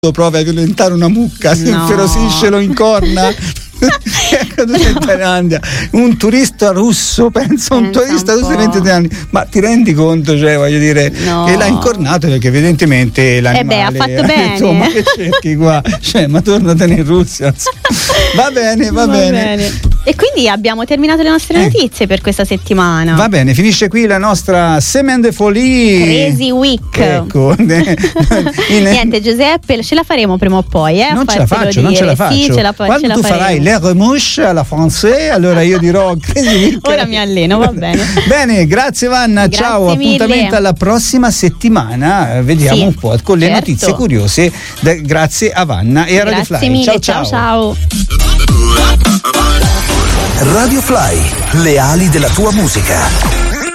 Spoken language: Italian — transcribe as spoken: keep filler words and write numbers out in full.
prova a violentare una mucca, si No. inferosisce, lo incorna. Un turista russo, pensa, un Pensa turista un russo di po'. ventitré anni, ma ti rendi conto, cioè voglio dire, No. che l'ha incornato perché evidentemente l'animale Eh beh, ha fatto bene. insomma, che cerchi qua, cioè, ma tornatene in Russia. Va bene, va, Va bene. bene. E quindi abbiamo terminato le nostre Eh. notizie per questa settimana. Va bene, finisce qui la nostra Semaine de Folie. Crazy Week. Ecco. In- Niente, Giuseppe, ce la faremo prima o poi, eh? non ce la Fartelo faccio, non ce la dire. faccio. Sì, ce la fa- Quando ce la tu farai faremo. le remouche alla française, allora io dirò Crazy Week. Ora mi alleno, va bene. Bene, grazie Vanna, Grazie ciao, mille. appuntamento alla prossima settimana, eh, vediamo Sì, un po' con le certo. notizie curiose, da- grazie a Vanna e a Radio Grazie Fly. mille, ciao ciao ciao. ciao. Radio Fly, le ali della tua musica.